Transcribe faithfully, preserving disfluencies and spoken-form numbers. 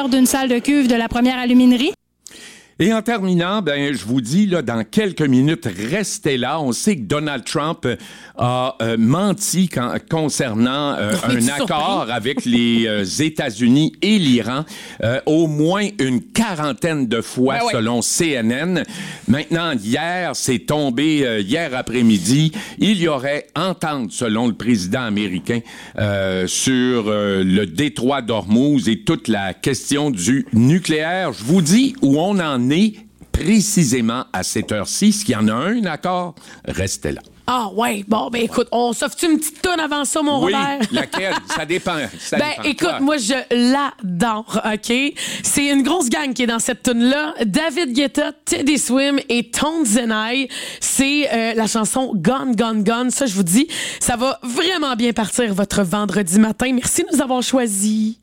l'intérieur d'une salle de cuve de la première aluminerie. Et en terminant, ben, je vous dis, là, dans quelques minutes, restez là. On sait que Donald Trump euh, a euh, menti quand, concernant euh, un accord avec les euh, États-Unis et l'Iran, euh, au moins une quarantaine de fois, ben ouais. selon C N N. Maintenant, hier, c'est tombé, euh, hier après-midi, il y aurait entente, selon le président américain, euh, sur euh, le détroit d'Ormuz et toute la question du nucléaire. Je vous dis où on en est précisément à cette heure-ci. S'il y en a un, un accord, restez là. Ah ouais, bon, ben écoute, on s'offre-tu une petite toune avant ça, mon oui, Robert? Oui, laquelle? Ça dépend. Ça ben dépend écoute, quoi. moi, je l'adore, OK? C'est une grosse gang qui est dans cette toune-là. David Guetta, Teddy Swim et Tones and I. C'est euh, la chanson Gone, Gone, Gone. Ça, je vous dis, ça va vraiment bien partir votre vendredi matin. Merci de nous avoir choisis.